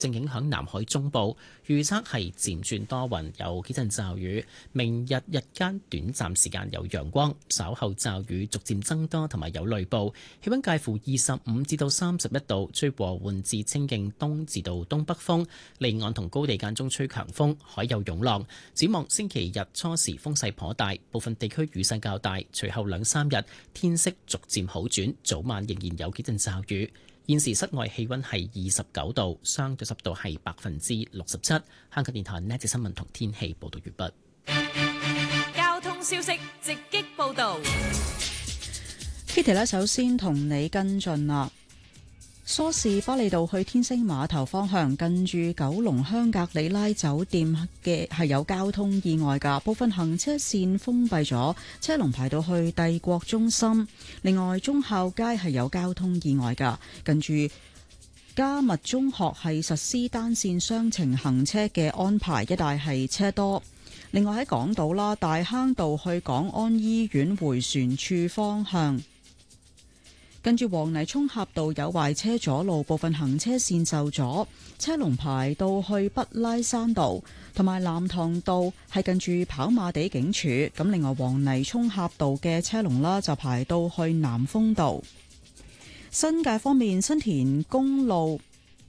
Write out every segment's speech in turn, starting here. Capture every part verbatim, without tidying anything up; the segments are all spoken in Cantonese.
正影響南海中部，預測係漸轉多雲，有幾陣驟雨。明日日間短暫時間有陽光，稍後驟雨逐漸增多，同埋有雷暴。氣溫介乎二十五至到三十一度，吹和緩至清勁東至到東北風。離岸同高地間中吹強風，海有湧浪。展望星期日初時風勢頗大，部分地區雨勢較大。隨後兩三日天色逐漸好轉，早晚仍然有幾陣驟雨。現時室外氣溫係二十九度，相對濕度係百分之六十七。香港電台呢節新聞同天氣報道完畢。 交通消息直擊報道。 Kitty 呢，首先同你跟進啦。梳士巴利道去天星碼頭方向，近住九龍香格里拉酒店嘅係有交通意外㗎，部分行車線封閉咗，車龍排到去帝國中心。另外，忠孝街係有交通意外㗎，近住嘉密中學係實施單線雙程行車嘅安排，一帶係車多。另外喺港島啦，大坑道去港安醫院迴旋處方向，跟住黃泥涌峽道有壞車阻路，部分行車線受阻，車龍排到去北拉山道，同埋南塘道係近住跑馬地警署。咁另外黃泥涌峽道嘅車龍啦，就排到去南豐道。新界方面，新田公路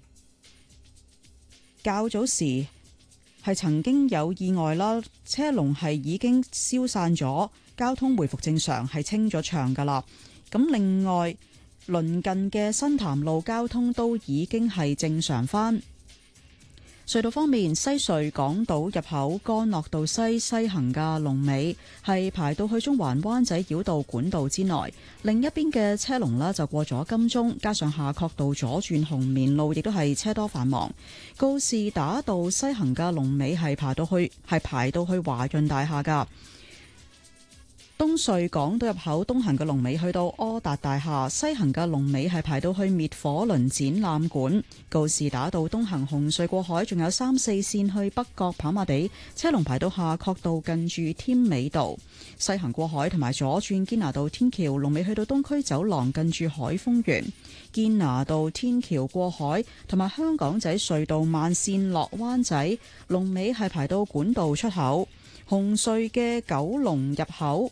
較早時係曾經有意外啦，車龍係已經消散咗，交通回復正常，係清咗場噶啦。咁另外，鄰近嘅新潭路交通都已經係正常返。隧道方面，西隧港島入口干諾道西西行嘅龍尾係排到去中環灣仔繞道管道之內，另一邊嘅車龍呢就過咗金鐘，加上夏慤道左轉紅棉路亦都係車多繁忙。告士打道西行嘅龍尾係排到去係排到去華潤大廈噶。東隧港島入口東行嘅龍尾去到柯達大廈，西行嘅龍尾係排到去滅火輪展覽館。告士打道東行紅隧過海，仲有三四線去北角跑馬地，車龍排到夏慤道近住添美道。西行過海同埋左轉堅拿道天橋，龍尾去到東區走廊近住海豐園。堅拿道天橋過海同埋香港仔隧道慢線落灣仔，龍尾係排到管道出口。紅隧嘅九龍入口，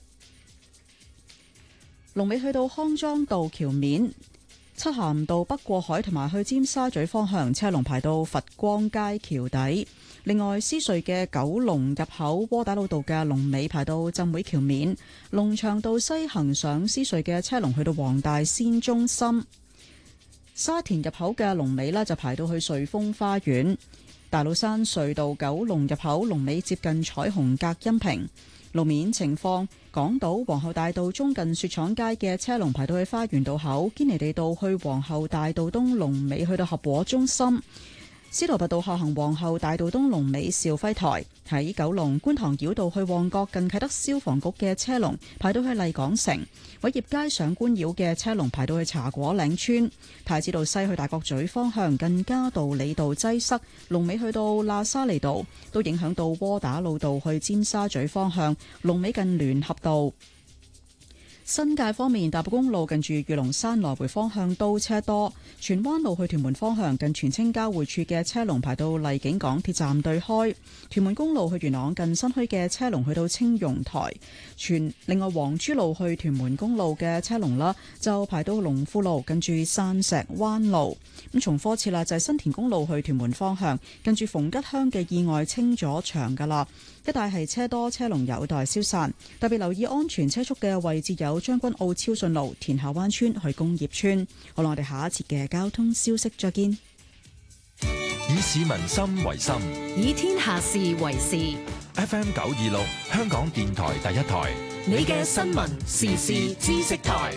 龍尾去到康莊道橋面。漆咸道北過海同埋去尖沙咀方向，車龍排到佛光街橋底。另外，獅隧嘅九龍入口窩打老道嘅龍尾排到浸會橋面。龍翔道西行上獅隧嘅車龍去到黃大仙中心。沙田入口嘅龍尾呢就排到去瑞豐花園。大老山隧道九龍入口龍尾接近彩虹隔音屏。路面情況，港島皇后大道中近雪廠街嘅車龍排到去花園道口，堅尼地道去皇后大道東龍尾去到合和中心。司徒拔道下行皇后大道東龍尾兆輝台。喺九龍觀塘繞道去旺角近啟德消防局嘅車龍排到去麗港城。偉業街上官繞嘅車龍排到去茶果嶺村。太子道西去大角咀方向近嘉道理道擠塞，龍尾去到喇沙利道，都影響到窩打老道去尖沙咀方向，龍尾近聯合道。新界方面，大埔公路近住御龍山來回方向都車多，荃灣路去屯門方向近荃青交匯處嘅車龍排到荔景港鐵站對開，屯門公路去元朗近新墟嘅車龍去到青榕台，全另外黃珠路去屯門公路嘅車龍啦，就排到龍富路近住山石灣路。咁重複次啦，就係新田公路去屯門方向近住逢吉鄉嘅意外清咗場噶啦，一帶係車多，車龍有待消散，特別留意安全車速嘅位置有將軍澳超順路、田下灣村去工業村。好啦，我哋下一節嘅交通消息再見。 以市民心為心， 以天下事為事。 F M 九二六，香港電台第一台， 你嘅新聞時事知識台。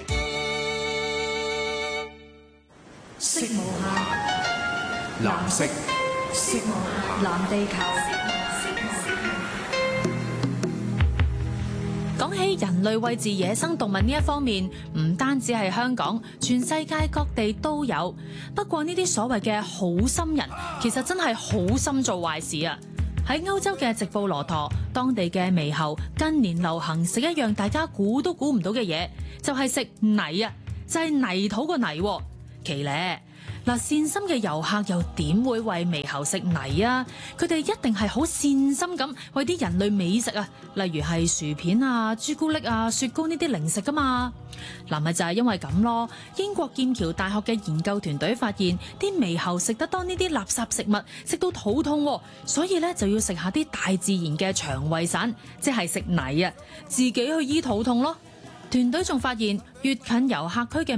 色無限，藍色，色無限，藍地球。 講起人類餵飼野生動物呢一方面，唔單止係香港，全世界各地都有。不過呢啲所謂嘅好心人，其實真係好心做壞事啊！喺歐洲嘅直布羅陀，當地嘅獼猴近年流行食一樣大家估都估唔到嘅嘢，就係食泥啊，就係泥土個泥。奇咧， 嗱，善心嘅遊客又點會為獼猴食泥啊？佢哋一定係好善心咁為啲人類美食啊，例如係薯片啊、朱古力啊、雪糕呢啲零食噶嘛。嗱，咪就係因為咁咯。英國劍橋大學嘅研究團隊發現，啲獼猴食得多呢啲垃圾食物，食到肚痛，所以咧就要食下啲大自然嘅腸胃散，即係食泥啊，自己去醫肚痛咯。團隊仲發現，越近遊客區嘅